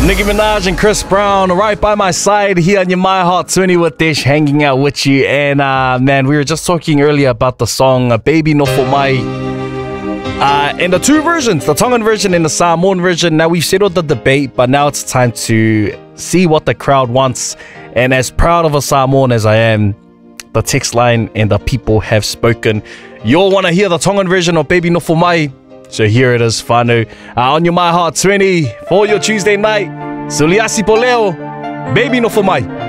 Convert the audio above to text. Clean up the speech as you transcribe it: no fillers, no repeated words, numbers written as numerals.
Nicki Minaj and Chris Brown right by my side here on your My Heart 20 with Dish, hanging out with you. And man, we were just talking earlier about the song Baby No For Mai. In the two versions, the Tongan version and the Samoan version. Now we've settled the debate, but now it's time to see what the crowd wants. And as proud of a Samoan as I am, the text line and the people have spoken. You'll want to hear the Tongan version of Baby No For Mai. So here it is, whānau. On your My Heart 20 for your Tuesday night. Suliasi po leo, Baby No For Mai.